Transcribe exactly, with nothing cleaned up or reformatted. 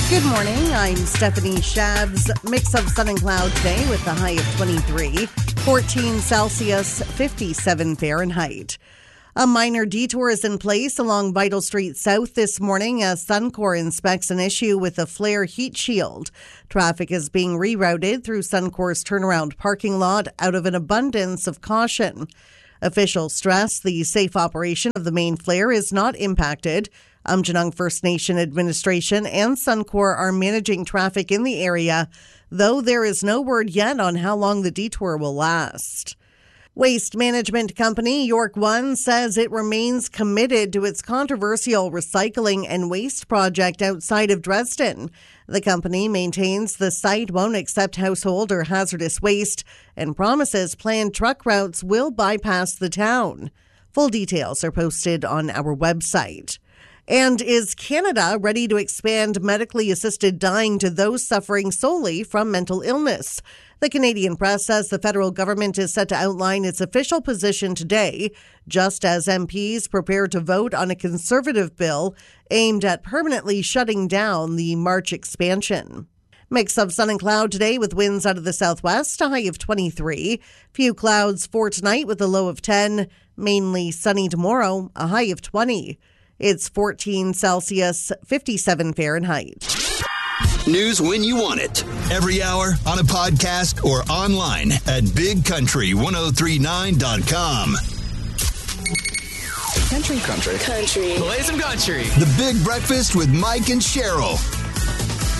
Good morning. I'm Stephanie Shabs. Mix of sun and cloud today with the high of twenty-three, fourteen Celsius, fifty-seven Fahrenheit. A minor detour is in place along Vital Street South this morning as Suncor inspects an issue with a flare heat shield. Traffic is being rerouted through Suncor's turnaround parking lot out of an abundance of caution. Officials stress the safe operation of the main flare is not impacted. Aamjiwnaang First Nation Administration and Suncor are managing traffic in the area, though there is no word yet on how long the detour will last. Waste management company York One says it remains committed to its controversial recycling and waste project outside of Dresden. The company maintains the site won't accept household or hazardous waste and promises planned truck routes will bypass the town. Full details are posted on our website. And is Canada ready to expand medically assisted dying to those suffering solely from mental illness? The Canadian Press says the federal government is set to outline its official position today, just as M Ps prepare to vote on a Conservative bill aimed at permanently shutting down the March expansion. Mix of sun and cloud today with winds out of the southwest, a high of twenty-three. Few clouds for tonight with a low of ten. Mainly sunny tomorrow, a high of twenty. It's fourteen Celsius, fifty-seven Fahrenheit. News when you want it. Every hour on a podcast or online at big country ten thirty-nine dot com. Country. Country. Country. Play some country. The Big Breakfast with Mike and Cheryl.